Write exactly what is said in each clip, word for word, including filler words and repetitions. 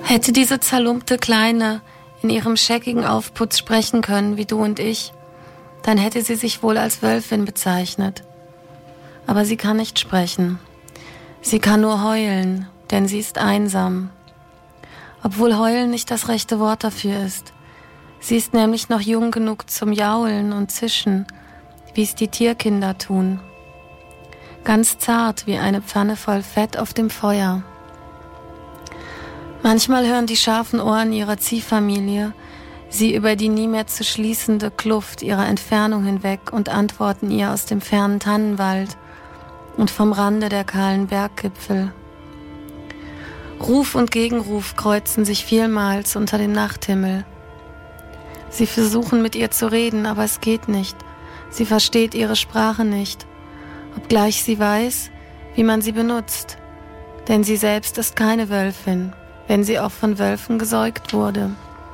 Hätte diese zerlumpte Kleine in ihrem scheckigen Aufputz sprechen können, wie du und ich, dann hätte sie sich wohl als Wölfin bezeichnet. Aber sie kann nicht sprechen. Sie kann nur heulen, denn sie ist einsam. Obwohl heulen nicht das rechte Wort dafür ist. Sie ist nämlich noch jung genug zum Jaulen und Zischen, wie es die Tierkinder tun. Ganz zart wie eine Pfanne voll Fett auf dem Feuer. Manchmal hören die scharfen Ohren ihrer Ziehfamilie sie über die nie mehr zu schließende Kluft ihrer Entfernung hinweg und antworten ihr aus dem fernen Tannenwald und vom Rande der kahlen Berggipfel. Ruf und Gegenruf kreuzen sich vielmals unter dem Nachthimmel. Sie versuchen mit ihr zu reden, aber es geht nicht. Sie versteht ihre Sprache nicht, obgleich sie weiß, wie man sie benutzt. Denn sie selbst ist keine Wölfin, wenn sie auch von Wölfen gesäugt wurde.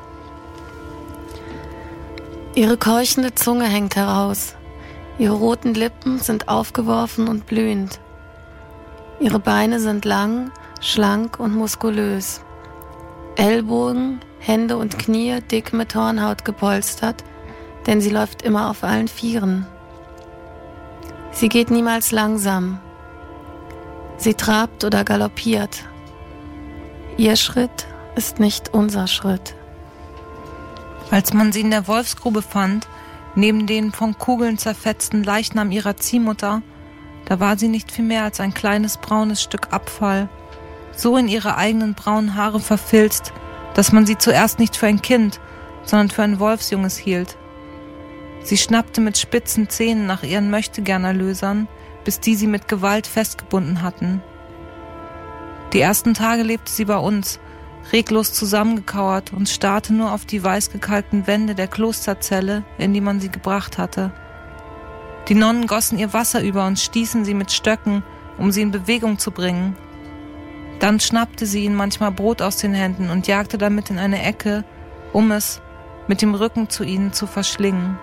Ihre keuchende Zunge hängt heraus. Ihre roten Lippen sind aufgeworfen und blühend. Ihre Beine sind lang, schlank und muskulös. Ellbogen, Hände und Knie dick mit Hornhaut gepolstert, denn sie läuft immer auf allen Vieren. Sie geht niemals langsam. Sie trabt oder galoppiert. Ihr Schritt ist nicht unser Schritt. Als man sie in der Wolfsgrube fand, neben den von Kugeln zerfetzten Leichnam ihrer Ziehmutter, da war sie nicht viel mehr als ein kleines braunes Stück Abfall, so in ihre eigenen braunen Haare verfilzt, dass man sie zuerst nicht für ein Kind, sondern für ein Wolfsjunges hielt. Sie schnappte mit spitzen Zähnen nach ihren Möchtegern-Erlösern, bis die sie mit Gewalt festgebunden hatten. Die ersten Tage lebte sie bei uns, reglos zusammengekauert und starrte nur auf die weißgekalkten Wände der Klosterzelle, in die man sie gebracht hatte. Die Nonnen gossen ihr Wasser über und stießen sie mit Stöcken, um sie in Bewegung zu bringen. Dann schnappte sie ihnen manchmal Brot aus den Händen und jagte damit in eine Ecke, um es mit dem Rücken zu ihnen zu verschlingen.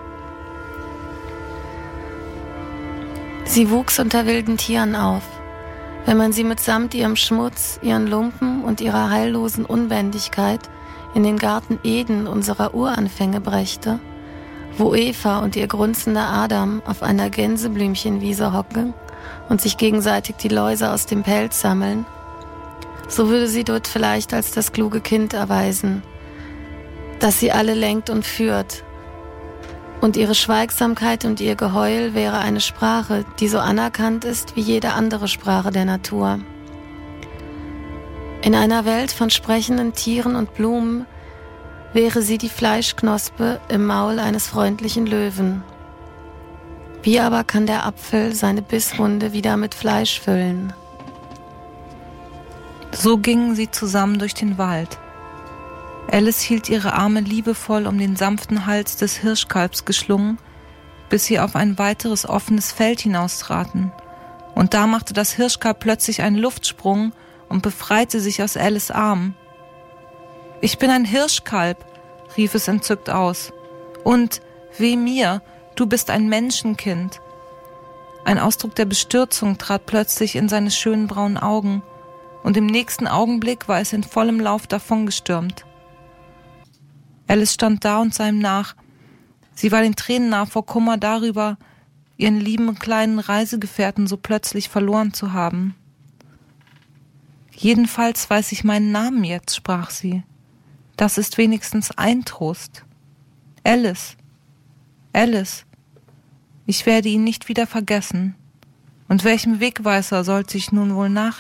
Sie wuchs unter wilden Tieren auf. Wenn man sie mitsamt ihrem Schmutz, ihren Lumpen und ihrer heillosen Unbändigkeit in den Garten Eden unserer Uranfänge brächte, wo Eva und ihr grunzender Adam auf einer Gänseblümchenwiese hocken und sich gegenseitig die Läuse aus dem Pelz sammeln, so würde sie dort vielleicht als das kluge Kind erweisen, das sie alle lenkt und führt. Und ihre Schweigsamkeit und ihr Geheul wäre eine Sprache, die so anerkannt ist wie jede andere Sprache der Natur. In einer Welt von sprechenden Tieren und Blumen wäre sie die Fleischknospe im Maul eines freundlichen Löwen. Wie aber kann der Apfel seine Bisswunde wieder mit Fleisch füllen? So gingen sie zusammen durch den Wald. Alice hielt ihre Arme liebevoll um den sanften Hals des Hirschkalbs geschlungen, bis sie auf ein weiteres offenes Feld hinaustraten. Und da machte das Hirschkalb plötzlich einen Luftsprung und befreite sich aus Alice' Armen. »Ich bin ein Hirschkalb«, rief es entzückt aus. »Und, weh mir, du bist ein Menschenkind.« Ein Ausdruck der Bestürzung trat plötzlich in seine schönen braunen Augen, und im nächsten Augenblick war es in vollem Lauf davongestürmt. Alice stand da und sah ihm nach. Sie war den Tränen nah vor Kummer darüber, ihren lieben kleinen Reisegefährten so plötzlich verloren zu haben. »Jedenfalls weiß ich meinen Namen jetzt«, sprach sie. »Das ist wenigstens ein Trost. Alice, Alice, ich werde ihn nicht wieder vergessen. Und welchem Wegweiser sollte ich nun wohl nachgehen?«